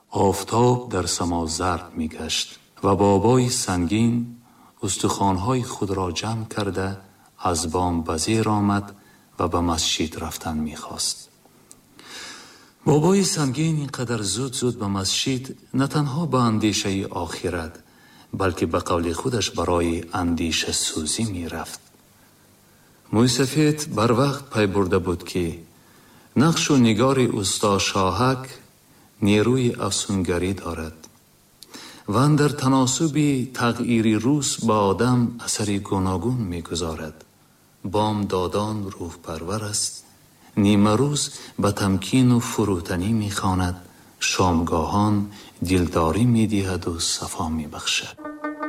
آفتاب در سما زرد می گشت و بابای سنگین استخوان‌های خود را جمع کرده از بام به زیر آمد و به مسجد رفتن می خواست. بابای سنگین اینقدر زود به مسجد نه تنها به اندیشه آخرت بلکه به قول خودش برای اندیشه سوزی می رفت. موی سفید بر وقت پی برده بود که نقش و نگار استا شاهک نیروی افسونگری دارد و اندر تناسب تغییر روز با آدم اثر گوناگون می گذارد. بام دادان روح پرور است، نیمه روز به تمکین و فروتنی می خواند، شامگاهان دلداری می دهد و صفا می بخشد.